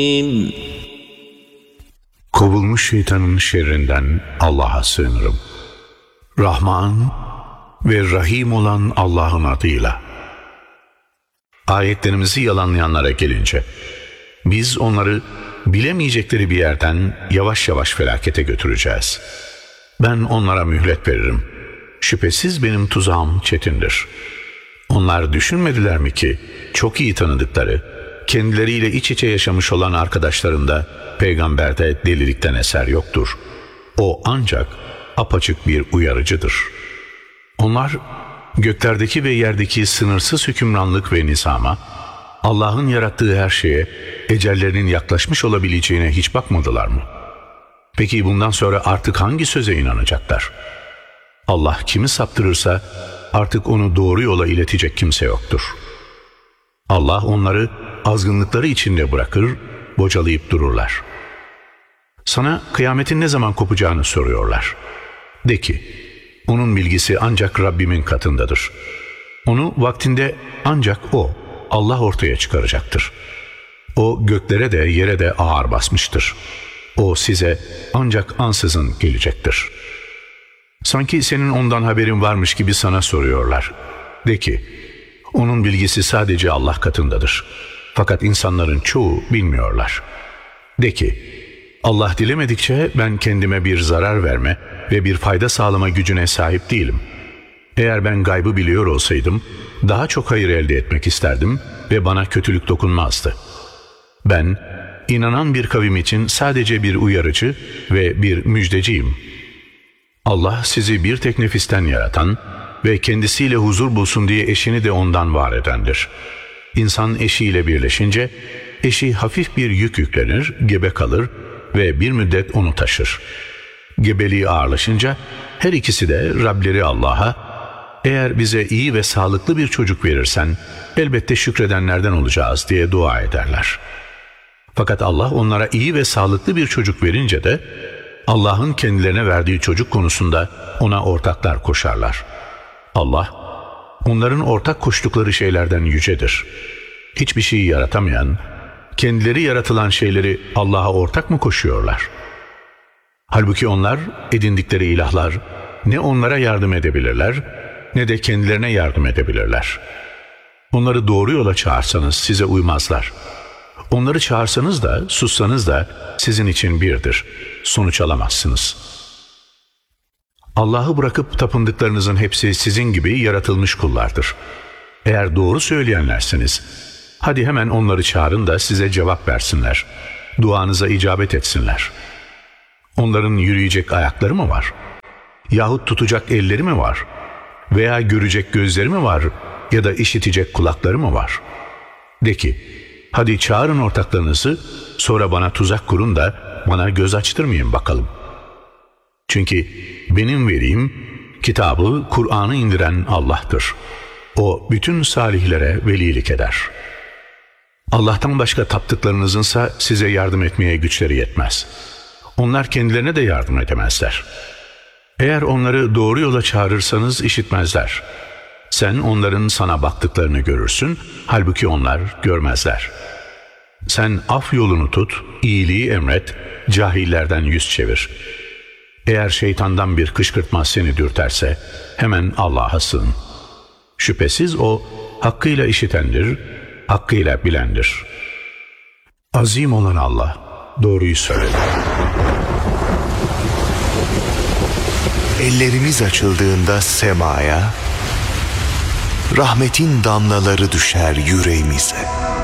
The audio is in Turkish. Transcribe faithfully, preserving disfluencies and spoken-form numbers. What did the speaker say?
Kovulmuş şeytanın şerrinden Allah'a sığınırım. Rahman ve Rahim olan Allah'ın adıyla. Ayetlerimizi yalanlayanlara gelince, biz onları bilemeyecekleri bir yerden yavaş yavaş felakete götüreceğiz. Ben onlara mühlet veririm. Şüphesiz benim tuzağım çetindir. Onlar düşünmediler mi ki çok iyi tanıdıkları, kendileriyle iç içe yaşamış olan arkadaşlarında peygamberde delilikten eser yoktur. O ancak apaçık bir uyarıcıdır. Onlar göklerdeki ve yerdeki sınırsız hükümranlık ve nizama, Allah'ın yarattığı her şeye ecellerinin yaklaşmış olabileceğine hiç bakmadılar mı? Peki bundan sonra artık hangi söze inanacaklar? Allah kimi saptırırsa artık onu doğru yola iletecek kimse yoktur. Allah onları azgınlıkları içinde bırakır, bocalayıp dururlar. Sana kıyametin ne zaman kopacağını soruyorlar. De ki, onun bilgisi ancak Rabbimin katındadır. Onu vaktinde ancak O, Allah ortaya çıkaracaktır. O göklere de yere de ağır basmıştır. O size ancak ansızın gelecektir. Sanki senin ondan haberin varmış gibi sana soruyorlar. De ki, onun bilgisi sadece Allah katındadır. Fakat insanların çoğu bilmiyorlar. De ki, Allah dilemedikçe ben kendime bir zarar verme ve bir fayda sağlama gücüne sahip değilim. Eğer ben gaybı biliyor olsaydım, daha çok hayır elde etmek isterdim ve bana kötülük dokunmazdı. Ben, inanan bir kavim için sadece bir uyarıcı ve bir müjdeciyim. Allah sizi bir tek nefisten yaratan ve kendisiyle huzur bulsun diye eşini de ondan var edendir. İnsan eşiyle birleşince, eşi hafif bir yük yüklenir, gebe kalır ve bir müddet onu taşır. Gebeliği ağırlaşınca her ikisi de Rableri Allah'a, eğer bize iyi ve sağlıklı bir çocuk verirsen elbette şükredenlerden olacağız diye dua ederler. Fakat Allah onlara iyi ve sağlıklı bir çocuk verince de Allah'ın kendilerine verdiği çocuk konusunda ona ortaklar koşarlar. Allah, onların ortak koştukları şeylerden yücedir. Hiçbir şeyi yaratamayan, kendileri yaratılan şeyleri Allah'a ortak mı koşuyorlar? Halbuki onlar edindikleri ilahlar ne onlara yardım edebilirler ne de kendilerine yardım edebilirler. Onları doğru yola çağırsanız size uymazlar. Onları çağırsanız da sussanız da sizin için birdir. Sonuç alamazsınız. Allah'ı bırakıp tapındıklarınızın hepsi sizin gibi yaratılmış kullardır. Eğer doğru söyleyenlerseniz, hadi hemen onları çağırın da size cevap versinler. Duanıza icabet etsinler. Onların yürüyecek ayakları mı var? Yahut tutacak elleri mi var? Veya görecek gözleri mi var? Ya da işitecek kulakları mı var? De ki, hadi çağırın ortaklarınızı, sonra bana tuzak kurun da bana göz açtırmayın bakalım. Çünkü benim velim, kitabı, Kur'an'ı indiren Allah'tır. O bütün salihlere velilik eder. Allah'tan başka taptıklarınızınsa size yardım etmeye güçleri yetmez. Onlar kendilerine de yardım edemezler. Eğer onları doğru yola çağırırsanız işitmezler. Sen onların sana baktıklarını görürsün, halbuki onlar görmezler. Sen af yolunu tut, iyiliği emret, cahillerden yüz çevir. Eğer şeytandan bir kışkırtma seni dürterse, hemen Allah'a sığın. Şüphesiz O, hakkıyla işitendir, hakkıyla bilendir. Azim olan Allah, doğruyu söyledi. Ellerimiz açıldığında semaya, rahmetin damlaları düşer yüreğimize.